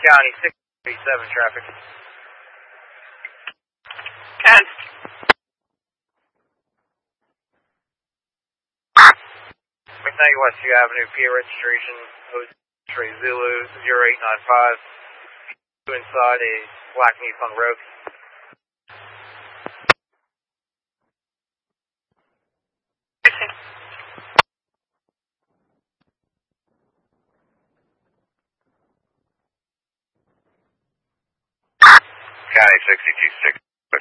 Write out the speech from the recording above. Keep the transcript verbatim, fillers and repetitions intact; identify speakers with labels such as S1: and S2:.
S1: County, six thirty-seven traffic.
S2: ten.
S1: McKnight Westview Avenue, P A registration, X-ray Zulu zero eight nine five. Inside a black Nissan Rogue.
S3: County sixty-two six.